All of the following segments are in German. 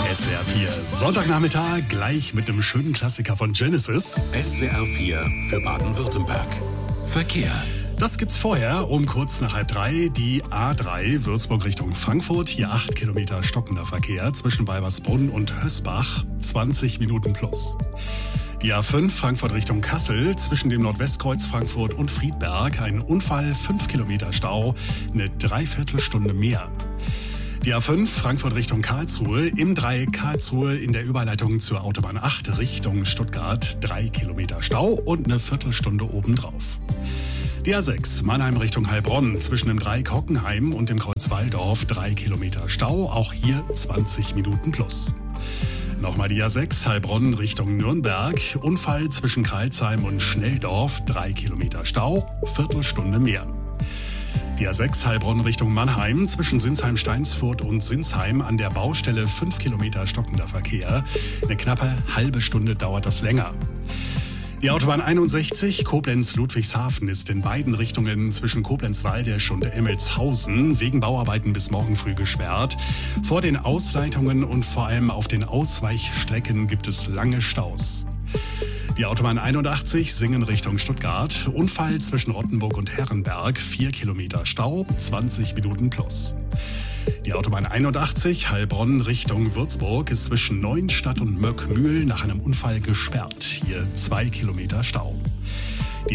SWR 4, Sonntagnachmittag, gleich mit einem schönen Klassiker von Genesis. SWR 4 für Baden-Württemberg. Verkehr. Das gibt's vorher um kurz nach 2:30 die A3 Würzburg Richtung Frankfurt. Hier 8 Kilometer stockender Verkehr zwischen Weibersbrunn und Hösbach, 20 Minuten plus. Die A5 Frankfurt Richtung Kassel zwischen dem Nordwestkreuz Frankfurt und Friedberg. Ein Unfall, 5 Kilometer Stau, eine Dreiviertelstunde mehr. Die A5 Frankfurt Richtung Karlsruhe, im Dreieck Karlsruhe in der Überleitung zur Autobahn 8 Richtung Stuttgart, 3 Kilometer Stau und eine Viertelstunde obendrauf. Die A6 Mannheim Richtung Heilbronn zwischen dem Dreieck Hockenheim und dem Kreuz Walldorf, 3 Kilometer Stau, auch hier 20 Minuten plus. Nochmal die A6 Heilbronn Richtung Nürnberg, Unfall zwischen Kreilsheim und Schnelldorf, 3 Kilometer Stau, Viertelstunde mehr. Die A6 Heilbronn Richtung Mannheim zwischen Sinsheim-Steinsfurt und Sinsheim an der Baustelle 5 Kilometer stockender Verkehr. Eine knappe halbe Stunde dauert das länger. Die Autobahn 61 Koblenz-Ludwigshafen ist in beiden Richtungen zwischen Koblenz-Waldesch und Emmelshausen wegen Bauarbeiten bis morgen früh gesperrt. Vor den Ausleitungen und vor allem auf den Ausweichstrecken gibt es lange Staus. Die Autobahn 81 Singen Richtung Stuttgart, Unfall zwischen Rottenburg und Herrenberg, 4 Kilometer Stau, 20 Minuten plus. Die Autobahn 81 Heilbronn Richtung Würzburg ist zwischen Neuenstadt und Möckmühl nach einem Unfall gesperrt, hier 2 Kilometer Stau. Die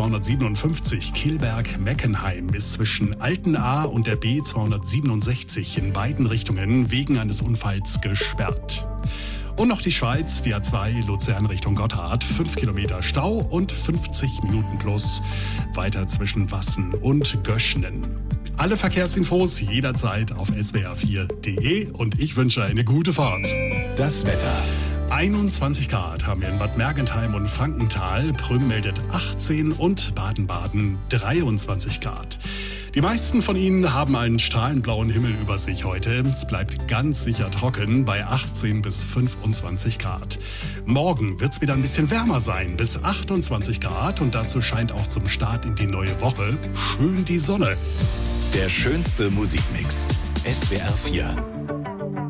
B257 Kilberg-Meckenheim ist zwischen Altenahr und der B267 in beiden Richtungen wegen eines Unfalls gesperrt. Und noch die Schweiz, die A2 Luzern Richtung Gotthard, 5 Kilometer Stau und 50 Minuten plus, weiter zwischen Wassen und Göschnen. Alle Verkehrsinfos jederzeit auf swr4.de und ich wünsche eine gute Fahrt. Das Wetter. 21 Grad haben wir in Bad Mergentheim und Frankenthal, Prüm meldet 18 und Baden-Baden 23 Grad. Die meisten von Ihnen haben einen strahlenblauen Himmel über sich heute. Es bleibt ganz sicher trocken bei 18 bis 25 Grad. Morgen wird es wieder ein bisschen wärmer sein, bis 28 Grad. Und dazu scheint auch zum Start in die neue Woche schön die Sonne. Der schönste Musikmix. SWR 4.